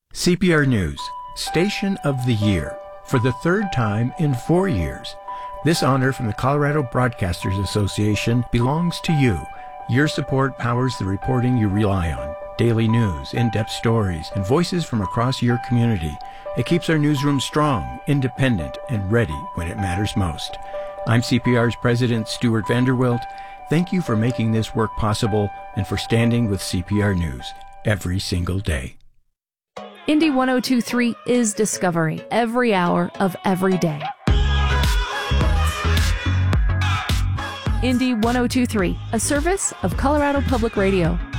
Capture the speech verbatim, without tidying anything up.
C P R News, Station of the Year, for the third time in four years. This honor from the Colorado Broadcasters Association belongs to you. Your support powers the reporting you rely on. Daily news, in-depth stories, and voices from across your community. It keeps our newsroom strong, independent, and ready when it matters most. I'm C P R's President, Stuart Vanderwilt. Thank you for making this work possible and for standing with C P R News every single day. Indy one oh two point three is Discovery every hour of every day. Indy one oh two point three, a service of Colorado Public Radio.